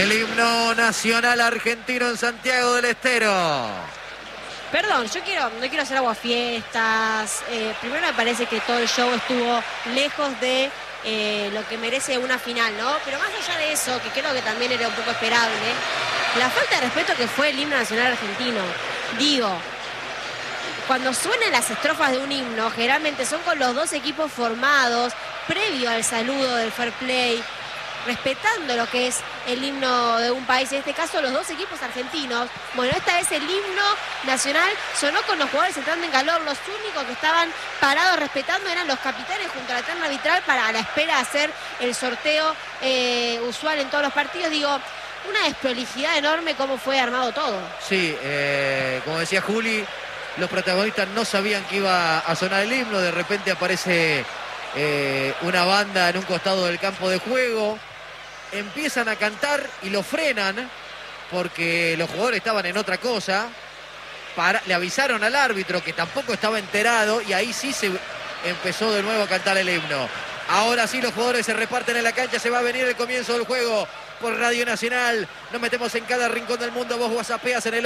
El himno nacional argentino en Santiago del Estero. Perdón, no quiero hacer aguafiestas. Primero me parece que todo el show estuvo lejos de lo que merece una final, ¿no? Pero más allá de eso, que creo que también era un poco esperable, la falta de respeto que fue el himno nacional argentino. Digo, cuando suenan las estrofas de un himno, generalmente son con los dos equipos formados, previo al saludo del fair play, respetando lo que es el himno de un país, en este caso los dos equipos argentinos. Bueno, esta vez el himno nacional sonó con los jugadores entrando en calor. Los únicos que estaban parados respetando eran los capitanes junto a la terna arbitral a la espera de hacer el sorteo usual en todos los partidos. Digo, una desprolijidad enorme cómo fue armado todo. Sí, como decía Juli, los protagonistas no sabían que iba a sonar el himno. De repente aparece una banda en un costado del campo de juego. Empiezan a cantar y lo frenan porque los jugadores estaban en otra cosa. Le avisaron al árbitro que tampoco estaba enterado y ahí sí se empezó de nuevo a cantar el himno. Ahora sí los jugadores se reparten en la cancha, se va a venir el comienzo del juego por Radio Nacional. Nos metemos en cada rincón del mundo. Vos whatsappeas en el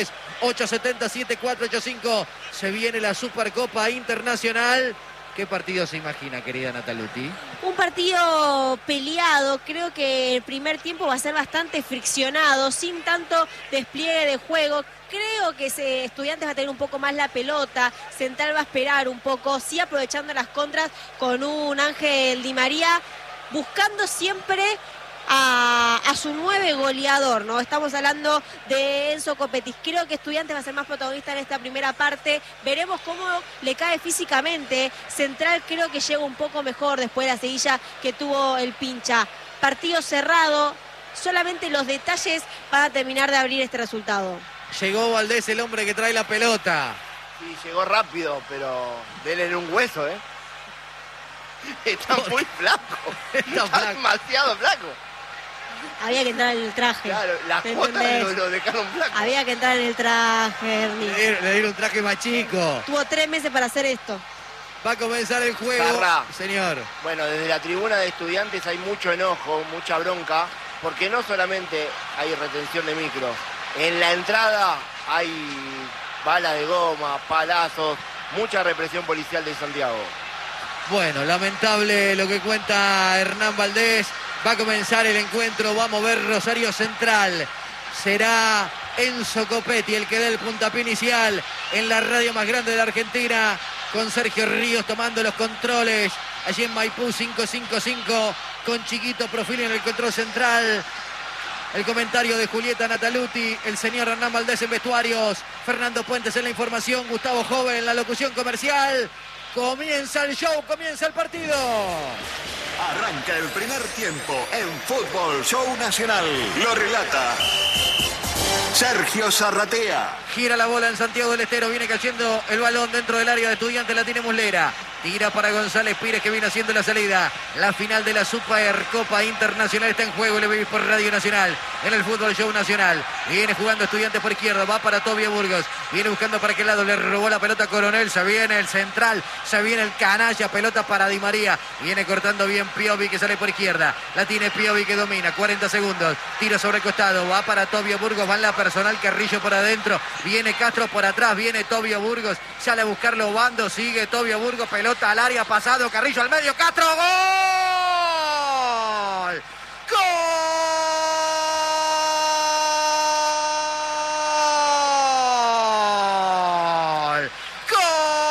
11-3-870-7485. Se viene la Supercopa Internacional. ¿Qué partido se imagina, querida Nataluti? Un partido peleado. Creo que el primer tiempo va a ser bastante friccionado, sin tanto despliegue de juego. Creo que Estudiantes va a tener un poco más la pelota. Central va a esperar un poco, sí aprovechando las contras con un Ángel Di María, buscando siempre a su 9 goleador, ¿no? Estamos hablando de Enzo Copetti. Creo que Estudiantes va a ser más protagonista en esta primera parte. Veremos cómo le cae físicamente. Central creo que llega un poco mejor después de la seguilla que tuvo el Pincha. Partido cerrado. Solamente los detalles van a terminar de abrir este resultado. Llegó Valdés, el hombre que trae la pelota. Sí, llegó rápido, pero dele en un hueso, ¿eh? Está muy flaco. Está demasiado flaco. Había que entrar en el traje. Claro, las cuotas lo dejaron flaco. Había que entrar en el traje, Ernie. Le dieron un traje más chico. Tuvo 3 meses para hacer esto. Va a comenzar el juego, señor. Bueno, desde la tribuna de Estudiantes hay mucho enojo, mucha bronca, porque no solamente hay retención de micros. En la entrada hay balas de goma, palazos, mucha represión policial de Santiago. Bueno, lamentable lo que cuenta Hernán Valdés. Va a comenzar el encuentro, va a mover Rosario Central. Será Enzo Copetti el que dé el puntapié inicial en la radio más grande de la Argentina, con Sergio Ríos tomando los controles allí en Maipú 555, con Chiquito Profili en el control central. El comentario de Julieta Nataluti, el señor Hernán Valdés en vestuarios, Fernando Puentes en la información, Gustavo Joven en la locución comercial. Comienza el show, comienza el partido. Arranca el primer tiempo en Fútbol Show Nacional. Lo relata Sergio Zarratea. Gira la bola en Santiago del Estero. Viene cayendo el balón dentro del área de Estudiantes. La tiene Muslera. Tira para González Pires, que viene haciendo la salida. La final de la Supercopa Internacional está en juego. Le veis por Radio Nacional en el Fútbol Show Nacional. Viene jugando Estudiantes por izquierda. Va para Tobio Burgos. Viene buscando para aquel lado. Le robó la pelota a Coronel. Se viene el central. Se viene el canalla. Pelota para Di María. Viene cortando bien Piovi, que sale por izquierda. La tiene Piovi, que domina. 40 segundos. Tiro sobre costado. Va para Tobio Burgos. Va en la personal. Carrillo por adentro. Viene Castro por atrás. Viene Tobio Burgos. Sale a buscarlo Bando. Sigue Tobio Burgos. Pelota al área. Pasado. Carrillo al medio. Castro. ¡Gol!